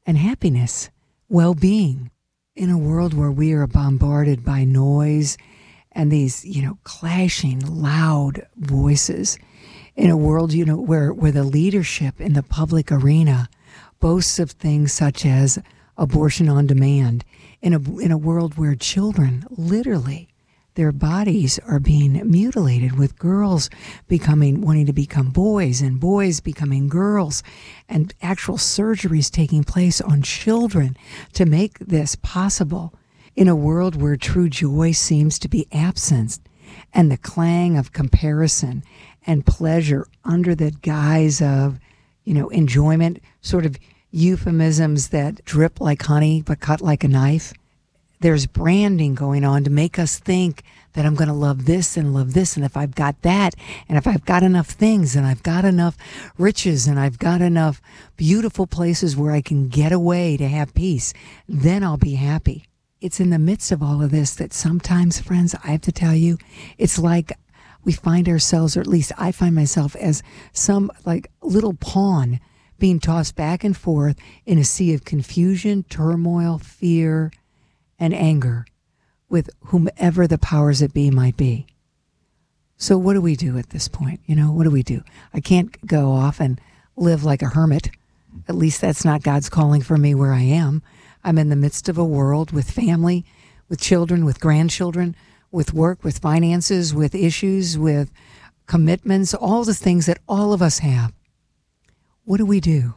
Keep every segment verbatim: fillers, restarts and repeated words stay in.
and happiness, well-being. In a world where we are bombarded by noise and these, you know, clashing, loud voices, in a world, you know, where, where the leadership in the public arena boasts of things such as abortion on demand, in a, in a world where children, literally, their bodies are being mutilated, with girls becoming, wanting to become boys and boys becoming girls, and actual surgeries taking place on children to make this possible. In a world where true joy seems to be absent, and the clang of comparison and pleasure under the guise of, you know, enjoyment, sort of euphemisms that drip like honey but cut like a knife. There's branding going on to make us think that I'm going to love this and love this, and if I've got that, and if I've got enough things, and I've got enough riches, and I've got enough beautiful places where I can get away to have peace, then I'll be happy. It's in the midst of all of this that sometimes, friends, I have to tell you, it's like we find ourselves, or at least I find myself, as some like little pawn being tossed back and forth in a sea of confusion, turmoil, fear, and anger with whomever the powers that be might be. So what do we do at this point? You know, what do we do? I can't go off and live like a hermit. At least that's not God's calling for me where I am. I'm in the midst of a world with family, with children, with grandchildren, with work, with finances, with issues, with commitments, all the things that all of us have. What do we do?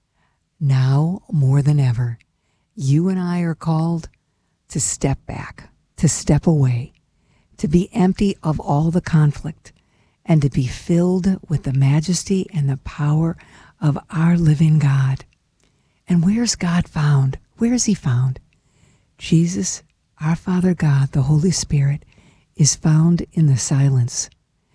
Now more than ever, you and I are called to step back, to step away, to be empty of all the conflict, and to be filled with the majesty and the power of our living God. And where's God found? Where is he found? Jesus, our Father God, the Holy Spirit, is found in the silence.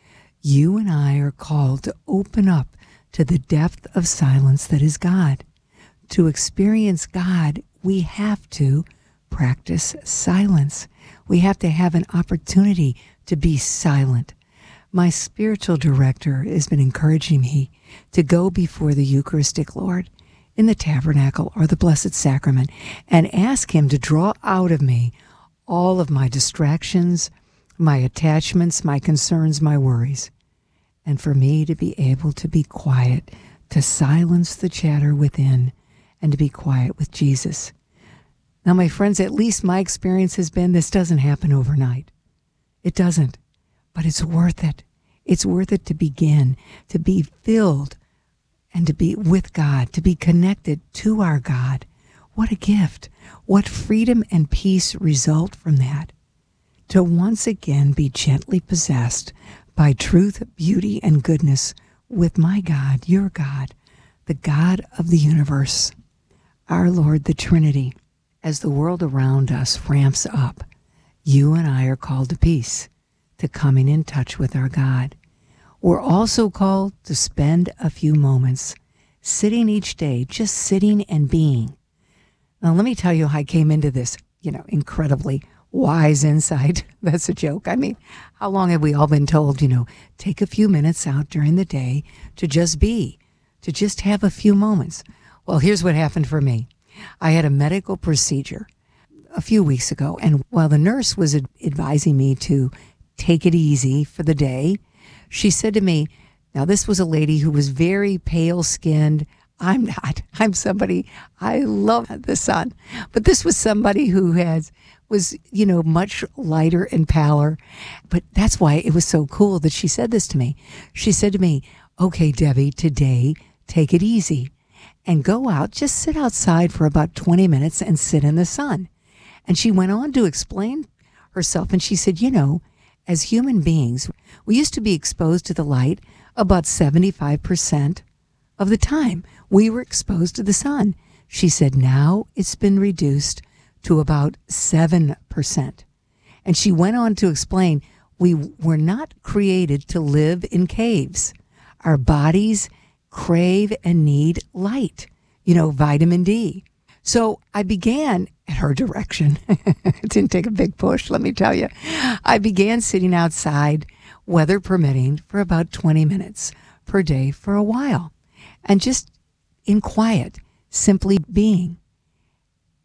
You and I are called to open up to the depth of silence that is God. To experience God, we have to practice silence. We have to have an opportunity to be silent. My spiritual director has been encouraging me to go before the Eucharistic Lord in the tabernacle or the Blessed Sacrament and ask him to draw out of me all of my distractions, my attachments, my concerns, my worries, and for me to be able to be quiet, to silence the chatter within, and to be quiet with Jesus. Now, my friends, at least my experience has been this doesn't happen overnight. It doesn't, but it's worth it. It's worth it to begin, to be filled and to be with God, to be connected to our God. What a gift. What freedom and peace result from that. To once again be gently possessed by truth, beauty, and goodness with my God, your God, the God of the universe, our Lord, the Trinity. As the world around us ramps up, you and I are called to peace, to coming in touch with our God. We're also called to spend a few moments sitting each day, just sitting and being. Now, let me tell you how I came into this, you know, incredibly wise insight. That's a joke. I mean, how long have we all been told, you know, take a few minutes out during the day to just be, to just have a few moments? Well, here's what happened for me. I had a medical procedure a few weeks ago, and while the nurse was ad- advising me to take it easy for the day, she said to me, now this was a lady who was very pale-skinned. I'm not. I'm somebody, I love the sun. But this was somebody who has was, you know, much lighter and paler. But that's why it was so cool that she said this to me. She said to me, okay, Debbie, today, take it easy and go out, just sit outside for about twenty minutes and sit in the sun. And she went on to explain herself, and she said, you know, as human beings, we used to be exposed to the light about seventy-five percent of the time. We were exposed to the sun. She said, now it's been reduced to about seven percent. And she went on to explain, we were not created to live in caves. Our bodies crave and need light, you know, vitamin D. So I began at her direction. It didn't take a big push, let me tell you. I began sitting outside, weather permitting, for about twenty minutes per day for a while. And just in quiet, simply being.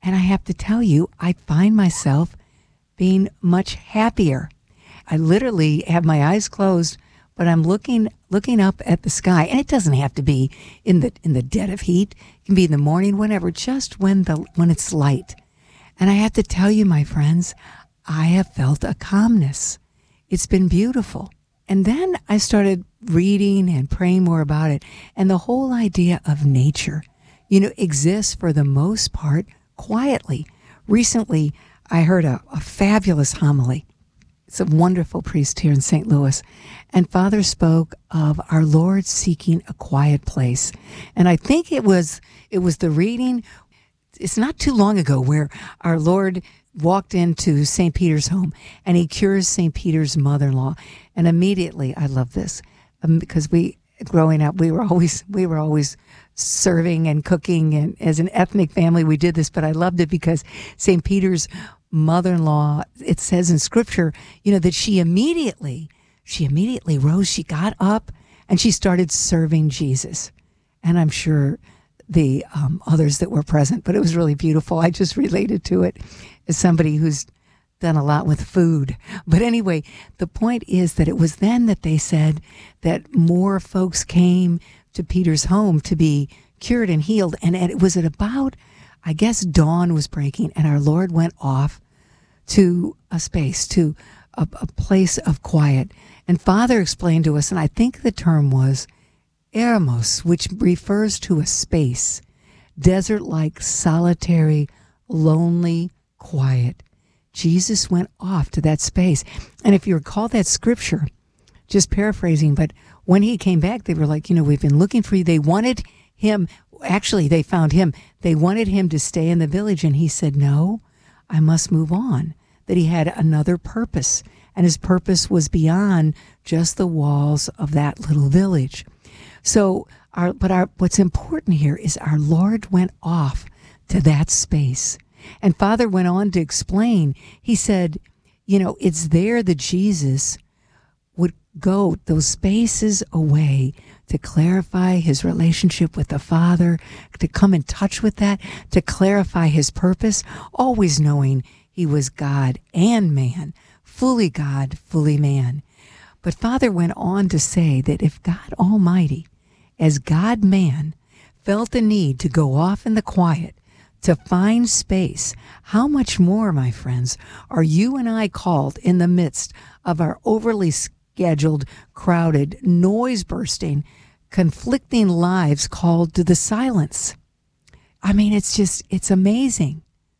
And I have to tell you, I find myself being much happier. I literally have my eyes closed, but I'm looking looking up at the sky. And it doesn't have to be in the in the dead of heat. It can be in the morning, whenever, just when the when it's light. And I have to tell you, my friends, I have felt a calmness. It's been beautiful. And then I started reading and praying more about it. And the whole idea of nature, you know, exists for the most part quietly. Recently, I heard a, a fabulous homily. It's a wonderful priest here in Saint Louis. And Father spoke of our Lord seeking a quiet place. And I think it was it was the reading, it's not too long ago, where our Lord walked into Saint Peter's home and he cures Saint Peter's mother-in-law. And immediately, I love this, um, because we, growing up, we were always we were always serving and cooking, and as an ethnic family, we did this. But I loved it because Saint Peter's mother-in-law, it says in Scripture, you know, that she immediately, she immediately rose, she got up, and she started serving Jesus. And I'm sure the um, others that were present, but it was really beautiful. I just related to it as somebody who's done a lot with food. But anyway, the point is that it was then that they said that more folks came to Peter's home to be cured and healed. And it was at about, I guess, dawn was breaking, and our Lord went off to a space, to a, a place of quiet. And Father explained to us, and I think the term was eremos, which refers to a space, desert-like, solitary, lonely, quiet. Jesus went off to that space. And if you recall that scripture, just paraphrasing, but when he came back, they were like, you know, we've been looking for you. They wanted him, actually, they found him. They wanted him to stay in the village, and he said, no, I must move on. That he had another purpose, and his purpose was beyond just the walls of that little village. So, our, but our, what's important here is our Lord went off to that space. And Father went on to explain, he said, you know, it's there that Jesus would go those spaces away to clarify his relationship with the Father, to come in touch with that, to clarify his purpose, always knowing he was God and man, fully God, fully man. But Father went on to say that if God Almighty, as God-man, felt the need to go off in the quiet, to find space, how much more, my friends, are you and I called in the midst of our overly scheduled, crowded, noise-bursting, conflicting lives called to the silence? I mean, it's just, it's amazing.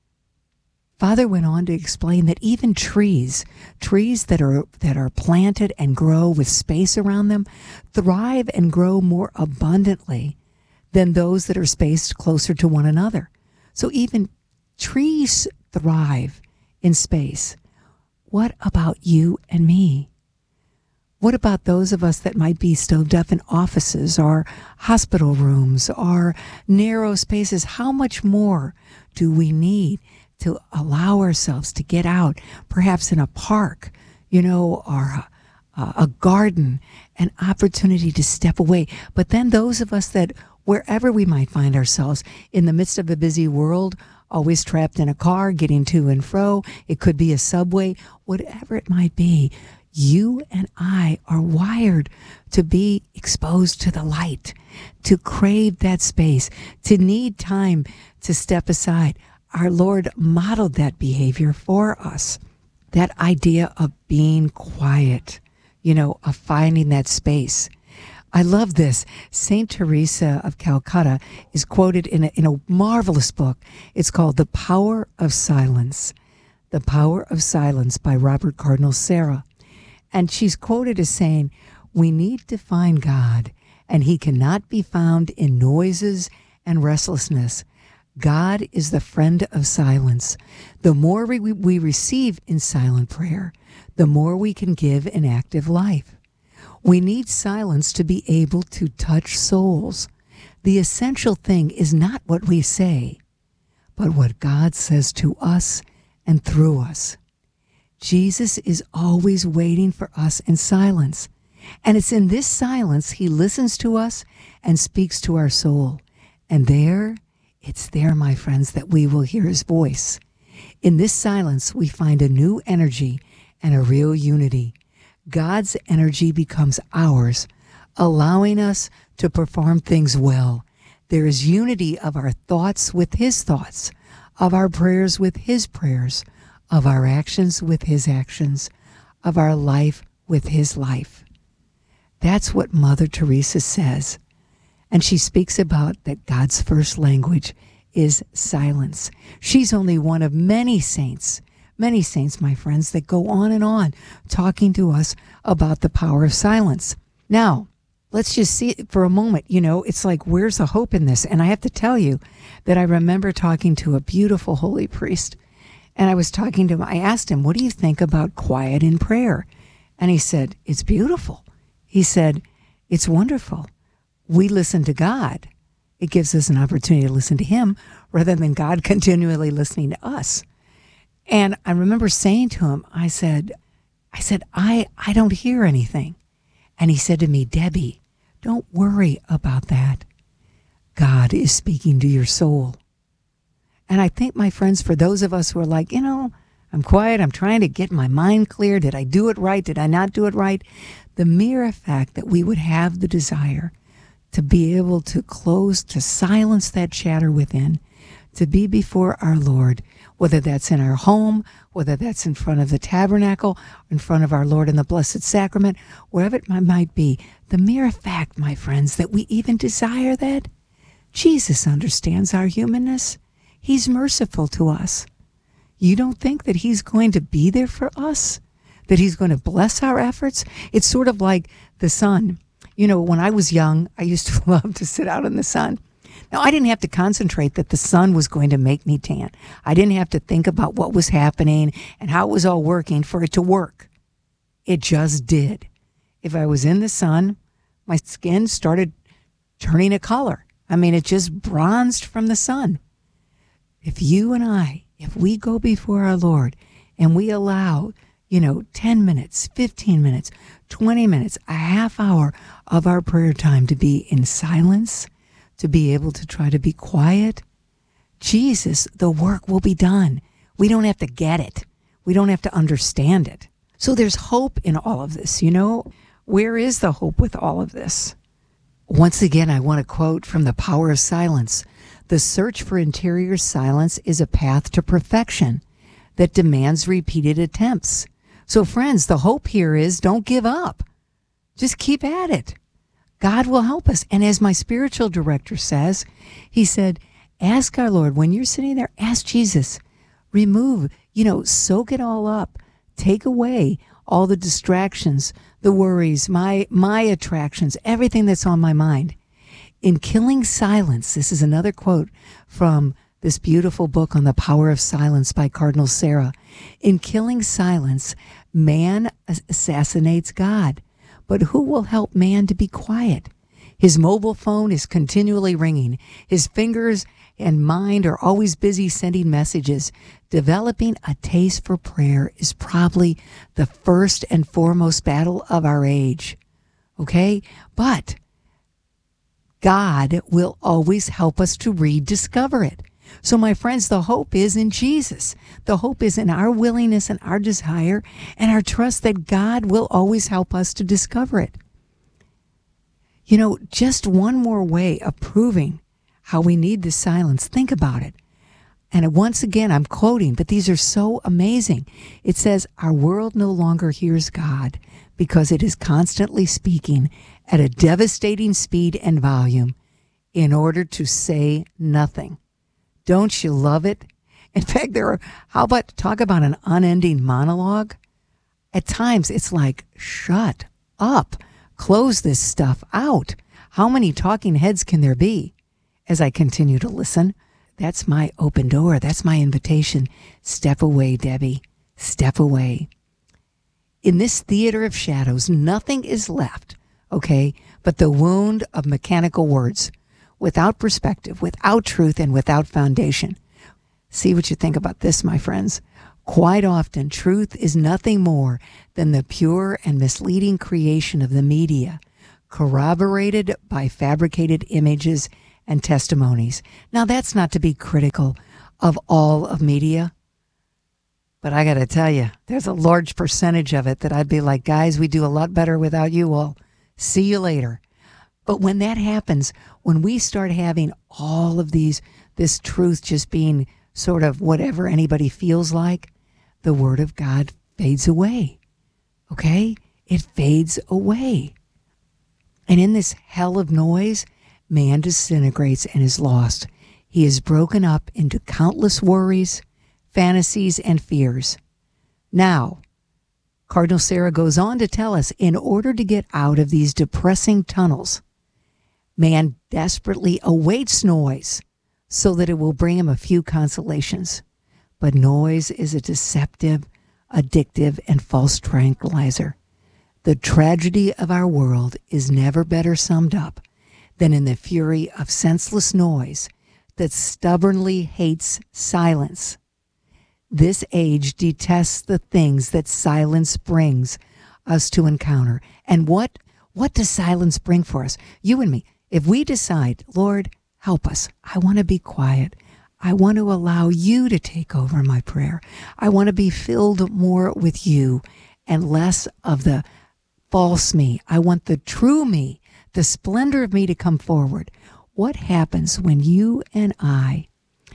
Father went on to explain that even trees, trees that are that are planted and grow with space around them, thrive and grow more abundantly than those that are spaced closer to one another. So even trees thrive in space. What about you and me? What about those of us that might be stoved up in offices or hospital rooms or narrow spaces? How much more do we need to allow ourselves to get out, perhaps in a park, you know, or a, a garden, an opportunity to step away? But then those of us that, wherever we might find ourselves, in the midst of a busy world, always trapped in a car, getting to and fro, it could be a subway, whatever it might be, you and I are wired to be exposed to the light, to crave that space, to need time to step aside. Our Lord modeled that behavior for us, that idea of being quiet, you know, of finding that space. I love this. Saint Teresa of Calcutta is quoted in a, in a marvelous book. It's called The Power of Silence. The Power of Silence by Robert Cardinal Sarah. And she's quoted as saying, we need to find God, and he cannot be found in noises and restlessness. God is the friend of silence. The more we, we receive in silent prayer, the more we can give in active life. We need silence to be able to touch souls. The essential thing is not what we say, but what God says to us and through us. Jesus is always waiting for us in silence. And it's in this silence he listens to us and speaks to our soul. And there, it's there, my friends, that we will hear his voice. In this silence, we find a new energy and a real unity. God's energy becomes ours, allowing us to perform things well. There is unity of our thoughts with his thoughts, of our prayers with his prayers, of our actions with his actions, of our life with his life. That's what Mother Teresa says. And she speaks about that God's first language is silence. She's only one of many saints, many saints, my friends, that go on and on talking to us about the power of silence. Now, let's just see it for a moment. You know, it's like, where's the hope in this? And I have to tell you that I remember talking to a beautiful holy priest, and I was talking to him. I asked him, what do you think about quiet in prayer? And he said, it's beautiful. He said, it's wonderful. We listen to God. It gives us an opportunity to listen to him rather than God continually listening to us. And I remember saying to him, I said, I said, I, I don't hear anything. And he said to me, Debbie, don't worry about that. God is speaking to your soul. And I think, my friends, for those of us who are like, you know, I'm quiet, I'm trying to get my mind clear. Did I do it right? Did I not do it right? The mere fact that we would have the desire to be able to close, to silence that chatter within, to be before our Lord, whether that's in our home, whether that's in front of the tabernacle, in front of our Lord in the Blessed Sacrament, wherever it might be. The mere fact, my friends, that we even desire that, Jesus understands our humanness. He's merciful to us. You don't think that he's going to be there for us? That he's going to bless our efforts? It's sort of like the sun. You know, when I was young, I used to love to sit out in the sun. Now, I didn't have to concentrate that the sun was going to make me tan. I didn't have to think about what was happening and how it was all working for it to work. It just did. If I was in the sun, my skin started turning a color. I mean, it just bronzed from the sun. If you and I, if we go before our Lord and we allow, you know, ten minutes, fifteen minutes, twenty minutes, a half hour of our prayer time to be in silence, to be able to try to be quiet, Jesus, the work will be done. We don't have to get it. We don't have to understand it. So there's hope in all of this, you know? Where is the hope with all of this? Once again, I want to quote from The Power of Silence. The search for interior silence is a path to perfection that demands repeated attempts. So friends, the hope here is don't give up. Just keep at it. God will help us. And as my spiritual director says, he said, ask our Lord, when you're sitting there, ask Jesus, remove, you know, soak it all up. Take away all the distractions, the worries, my, my attractions, everything that's on my mind. In killing silence, this is another quote from this beautiful book on the power of silence by Cardinal Sarah. In killing silence, man assassinates God. But who will help man to be quiet? His mobile phone is continually ringing. His fingers and mind are always busy sending messages. Developing a taste for prayer is probably the first and foremost battle of our age. Okay? But God will always help us to rediscover it. So my friends, the hope is in Jesus. The hope is in our willingness and our desire and our trust that God will always help us to discover it. You know, just one more way of proving how we need this silence. Think about it. And once again, I'm quoting, but these are so amazing. It says, our world no longer hears God because it is constantly speaking at a devastating speed and volume in order to say nothing. Don't you love it? In fact, there are, how about talk about an unending monologue? At times, it's like, shut up. Close this stuff out. How many talking heads can there be? As I continue to listen, that's my open door. That's my invitation. Step away, Debbie. Step away. In this theater of shadows, nothing is left, okay, but the wound of mechanical words. Without perspective, without truth, and without foundation. See what you think about this, my friends. Quite often, truth is nothing more than the pure and misleading creation of the media, corroborated by fabricated images and testimonies. Now, that's not to be critical of all of media, but I got to tell you, there's a large percentage of it that I'd be like, guys, we do a lot better without you all. See you later. But when that happens, when we start having all of these, this truth just being sort of whatever anybody feels like, the Word of God fades away. Okay? It fades away. And in this hell of noise, man disintegrates and is lost. He is broken up into countless worries, fantasies, and fears. Now, Cardinal Sarah goes on to tell us, in order to get out of these depressing tunnels, man desperately awaits noise so that it will bring him a few consolations. But noise is a deceptive, addictive, and false tranquilizer. The tragedy of our world is never better summed up than in the fury of senseless noise that stubbornly hates silence. This age detests the things that silence brings us to encounter. And what, what does silence bring for us? You and me. If we decide, Lord, help us. I want to be quiet. I want to allow you to take over my prayer. I want to be filled more with you and less of the false me. I want the true me, the splendor of me to come forward. What happens when you and I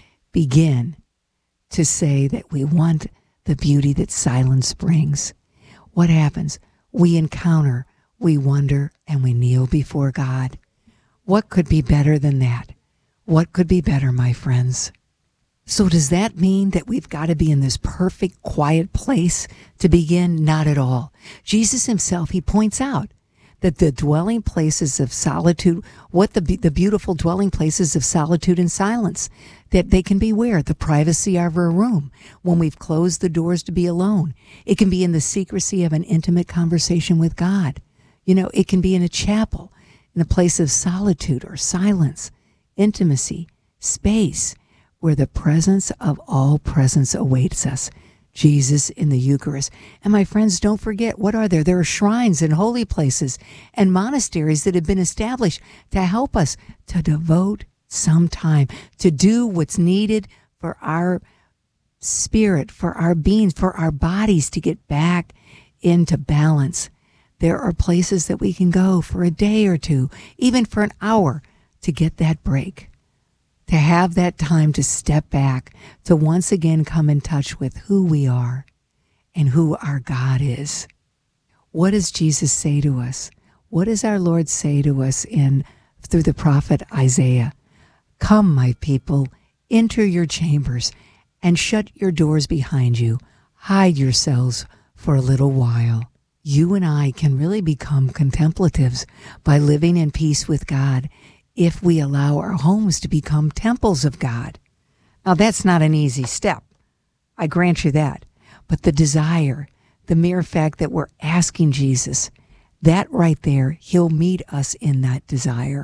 begin to say that we want the beauty that silence brings? What happens? We encounter, we wonder, and we kneel before God. What could be better than that? What could be better, my friends? So does that mean that we've got to be in this perfect, quiet place to begin? Not at all. Jesus himself, he points out that the dwelling places of solitude, what the the beautiful dwelling places of solitude and silence, that they can be where? The privacy of our room, when we've closed the doors to be alone. It can be in the secrecy of an intimate conversation with God. You know, it can be in a chapel, in a place of solitude or silence, intimacy, space, where the presence of all presence awaits us. Jesus in the Eucharist. And my friends, don't forget, what are there? There are shrines and holy places and monasteries that have been established to help us to devote some time, to do what's needed for our spirit, for our beings, for our bodies to get back into balance. There are places that we can go for a day or two, even for an hour, to get that break. To have that time to step back, to once again come in touch with who we are and who our God is. What does Jesus say to us? What does our Lord say to us in through the prophet Isaiah? Come, my people, enter your chambers and shut your doors behind you. Hide yourselves for a little while. You and I can really become contemplatives by living in peace with God if we allow our homes to become temples of God. Now, that's not an easy step. I grant you that. But the desire, the mere fact that we're asking Jesus, that right there, he'll meet us in that desire.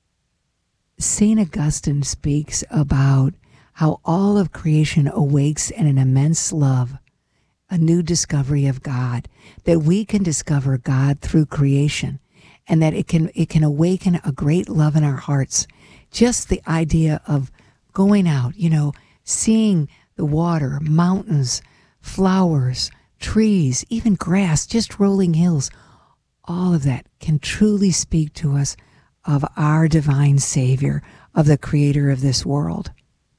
Saint Augustine speaks about how all of creation awakes in an immense love, a new discovery of God, that we can discover God through creation, and that it can it can awaken a great love in our hearts. Just the idea of going out, you know, seeing the water, mountains, flowers, trees, even grass, just rolling hills, all of that can truly speak to us of our divine Savior, of the creator of this world.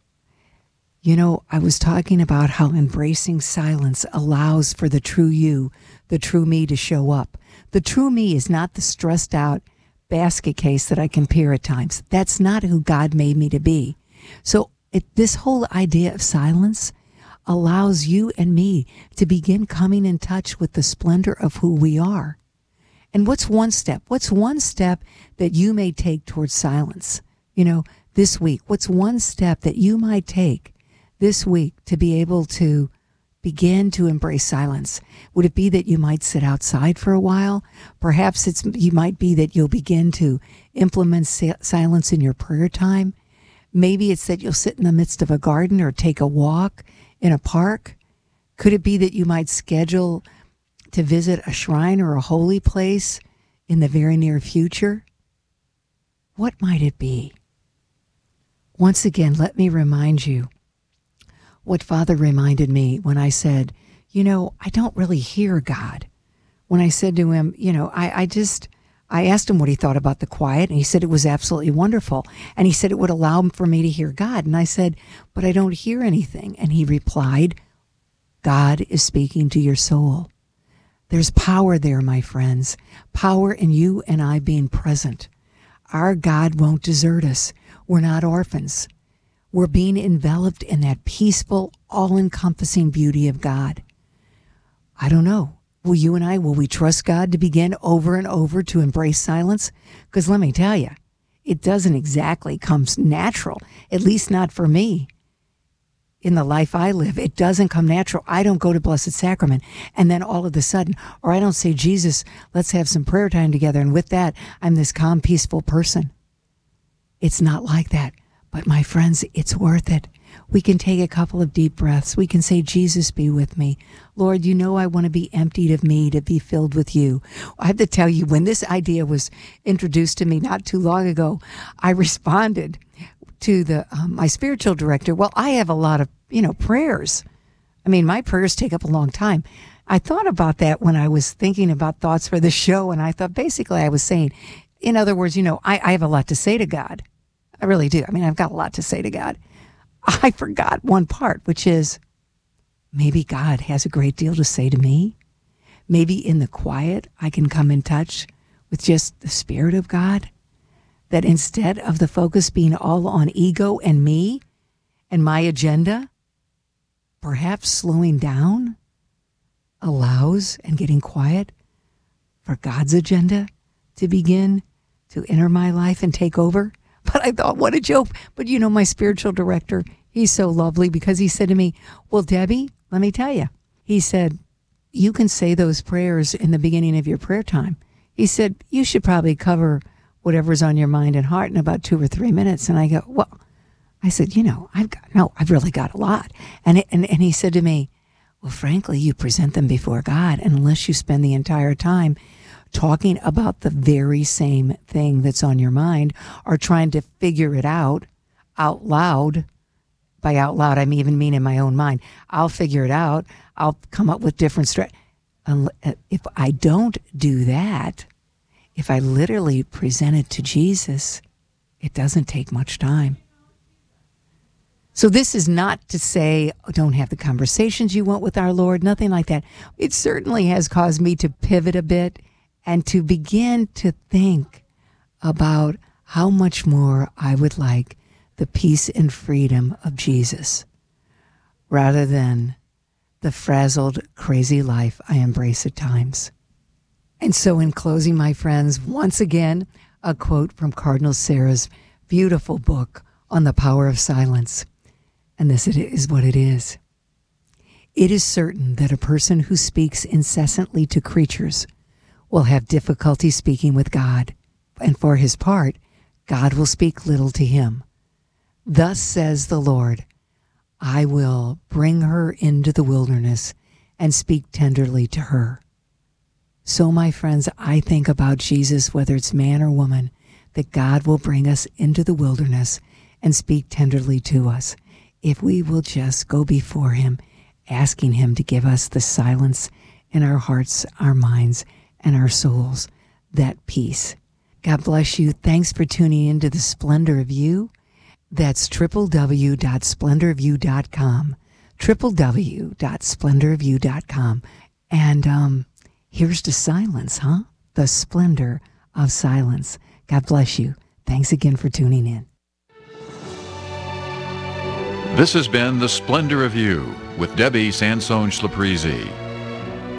You know, I was talking about how embracing silence allows for the true you, the true me to show up. The true me is not the stressed out basket case that I compare at times. That's not who God made me to be. So it, this whole idea of silence allows you and me to begin coming in touch with the splendor of who we are. And what's one step? What's one step that you may take towards silence? You know, this week, what's one step that you might take this week to be able to begin to embrace silence? Would it be that you might sit outside for a while? Perhaps it's you might be that you'll begin to implement si- silence in your prayer time. Maybe it's that you'll sit in the midst of a garden or take a walk in a park. Could it be that you might schedule to visit a shrine or a holy place in the very near future? What might it be? Once again, let me remind you what Father reminded me when I said, you know, I don't really hear God. When I said to him, you know, I, I just, I asked him what he thought about the quiet, and he said it was absolutely wonderful. And he said it would allow him for me to hear God. And I said, but I don't hear anything. And he replied, God is speaking to your soul. There's power there, my friends. Power in you and I being present. Our God won't desert us. We're not orphans. We're being enveloped in that peaceful, all-encompassing beauty of God. I don't know. Will you and I, will we trust God to begin over and over to embrace silence? Because let me tell you, it doesn't exactly come natural, at least not for me. In the life I live, it doesn't come natural. I don't go to Blessed Sacrament and then all of a sudden, or I don't say, Jesus, let's have some prayer time together. And with that, I'm this calm, peaceful person. It's not like that. But my friends, it's worth it. We can take a couple of deep breaths. We can say, Jesus, be with me. Lord, you know I want to be emptied of me to be filled with you. I have to tell you, when this idea was introduced to me not too long ago, I responded to the um, my spiritual director. Well, I have a lot of, you know, prayers. I mean, my prayers take up a long time. I thought about that when I was thinking about thoughts for the show, and I thought basically I was saying, in other words, you know, I, I have a lot to say to God. I really do. I mean, I've got a lot to say to God. I forgot one part, which is maybe God has a great deal to say to me. Maybe in the quiet, I can come in touch with just the Spirit of God. That instead of the focus being all on ego and me and my agenda, perhaps slowing down allows and getting quiet for God's agenda to begin to enter my life and take over. But I thought, what a joke. But you know, my spiritual director, he's so lovely because he said to me, well, Debbie, let me tell you. He said, you can say those prayers in the beginning of your prayer time. He said, you should probably cover whatever's on your mind and heart in about two or three minutes. And I go, well, I said, you know, I've got, no, I've really got a lot. And, it, and, and he said to me, well, frankly, you present them before God. And unless you spend the entire time talking about the very same thing that's on your mind or trying to figure it out out loud, by out loud, I even mean in my own mind, I'll figure it out. I'll come up with different strategies. If I don't do that, if I literally present it to Jesus, it doesn't take much time. So this is not to say, oh, don't have the conversations you want with our Lord, nothing like that. It certainly has caused me to pivot a bit and to begin to think about how much more I would like the peace and freedom of Jesus rather than the frazzled, crazy life I embrace at times. And so in closing, my friends, once again, a quote from Cardinal Sarah's beautiful book on the power of silence. And this is what it is. It is certain that a person who speaks incessantly to creatures will have difficulty speaking with God, and for his part, God will speak little to him. Thus says the Lord, I will bring her into the wilderness and speak tenderly to her. So, my friends, I think about Jesus, whether it's man or woman, that God will bring us into the wilderness and speak tenderly to us if we will just go before him, asking him to give us the silence in our hearts, our minds, and our souls, that peace. God bless you. Thanks for tuning into the Splendor of You. That's w w w dot splendor of you dot com. w w w dot splendor of you dot com. And um, here's to silence, huh? The splendor of silence. God bless you. Thanks again for tuning in. This has been The Splendor of You with Debbie Sansone Schlaprizi.